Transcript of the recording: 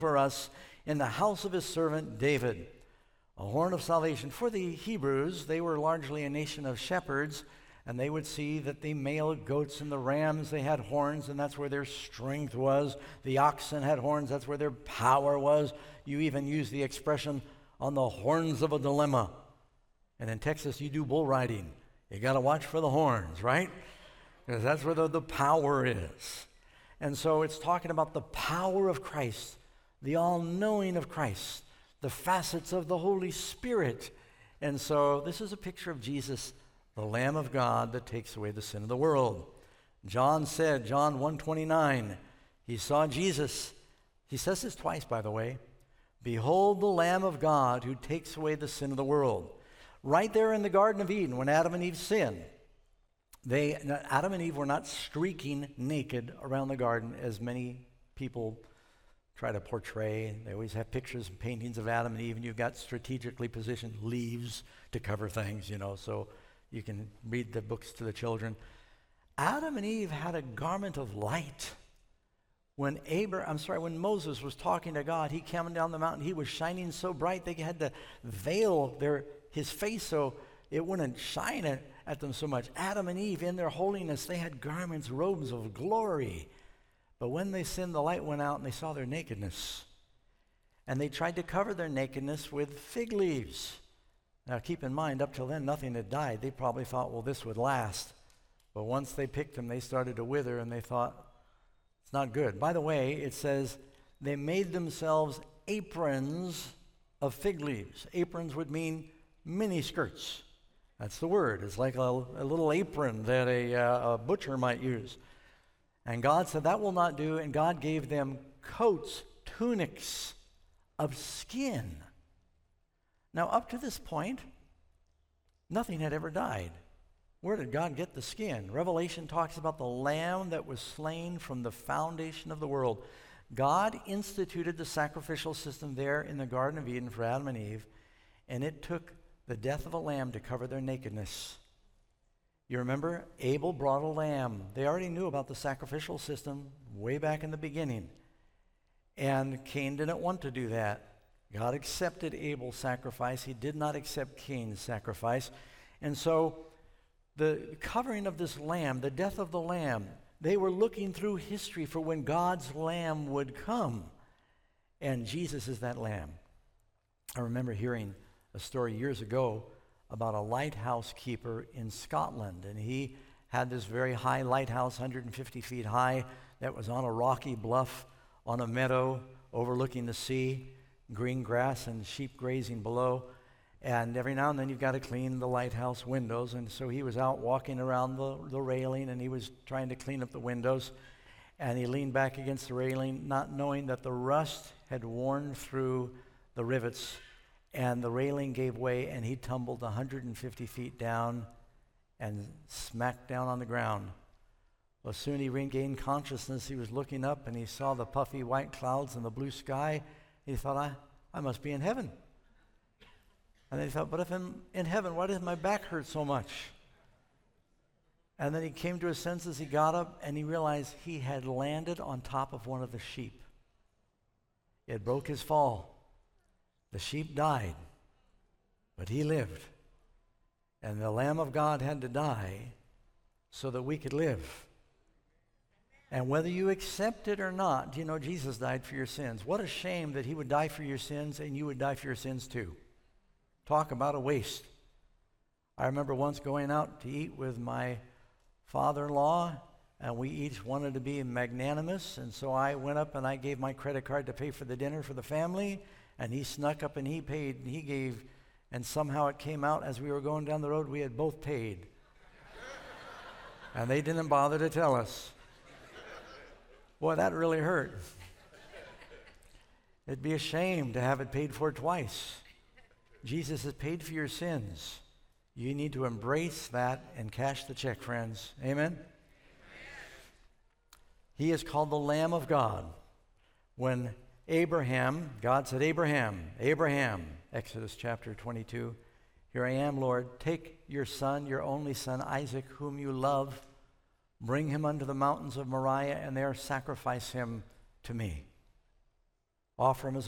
for us in the house of his servant David, a horn of salvation. For the Hebrews, they were largely a nation of shepherds, and they would see that the male goats and the rams, they had horns, and that's where their strength was. The oxen had horns, that's where their power was. You even use the expression on the horns of a dilemma. And in Texas, you do bull riding. You got to watch for the horns, right? Because that's where the power is. And so it's talking about the power of Christ, the all-knowing of Christ, the facets of the Holy Spirit. And so this is a picture of Jesus, the Lamb of God that takes away the sin of the world. John said, John 1:29, he saw Jesus. He says this twice, by the way. Behold the Lamb of God who takes away the sin of the world. Right there in the Garden of Eden, when Adam and Eve sinned, Adam and Eve were not streaking naked around the garden as many people try to portray. They always have pictures and paintings of Adam and Eve, and you've got strategically positioned leaves to cover things, so you can read the books to the children. Adam and Eve had a garment of light. When Moses was talking to God, he came down the mountain, he was shining so bright they had to veil his face so it wouldn't shine at them so much. Adam and Eve, in their holiness, they had garments, robes of glory. But when they sinned, the light went out and they saw their nakedness. And they tried to cover their nakedness with fig leaves. Now keep in mind, up till then, nothing had died. They probably thought, well, this would last. But once they picked them, they started to wither, and they thought, it's not good. By the way, it says they made themselves aprons of fig leaves. Aprons would mean mini skirts. That's the word. It's like a little apron that a butcher might use. And God said that will not do, and God gave them coats, tunics of skin. Now, up to this point, nothing had ever died. Where did God get the skin? Revelation talks about the lamb that was slain from the foundation of the world. God instituted the sacrificial system there in the Garden of Eden for Adam and Eve, and it took the death of a lamb to cover their nakedness. You remember, Abel brought a lamb. They already knew about the sacrificial system way back in the beginning. And Cain didn't want to do that. God accepted Abel's sacrifice. He did not accept Cain's sacrifice. And so the covering of this lamb, the death of the lamb, they were looking through history for when God's lamb would come. And Jesus is that lamb. I remember hearing a story years ago about a lighthouse keeper in Scotland, and he had this very high lighthouse, 150 feet high, that was on a rocky bluff on a meadow overlooking the sea, green grass and sheep grazing below, and every now and then you've got to clean the lighthouse windows, and so he was out walking around the railing, and he was trying to clean up the windows, and he leaned back against the railing, not knowing that the rust had worn through the rivets, and the railing gave way, and he tumbled 150 feet down and smacked down on the ground. Well, soon he regained consciousness. He was looking up, and he saw the puffy white clouds and the blue sky. He thought, I must be in heaven. And then he thought, but if I'm in heaven, why does my back hurt so much? And then he came to his senses. He got up, and he realized he had landed on top of one of the sheep. It broke his fall. The sheep died, but he lived. And the Lamb of God had to die so that we could live. And whether you accept it or not, you know Jesus died for your sins. What a shame that he would die for your sins and you would die for your sins too. Talk about a waste. I remember once going out to eat with my father-in-law, and we each wanted to be magnanimous, and so I went up and I gave my credit card to pay for the dinner for the family. And he snuck up and he paid and he gave, and somehow it came out as we were going down the road, we had both paid. And they didn't bother to tell us. Boy, that really hurt. It'd be a shame to have it paid for twice. Jesus has paid for your sins. You need to embrace that and cash the check, friends. Amen? He is called the Lamb of God. When God said, Abraham, Exodus chapter 22, here I am, Lord, take your son, your only son, Isaac, whom you love, bring him unto the mountains of Moriah, and there sacrifice him to me. offer him as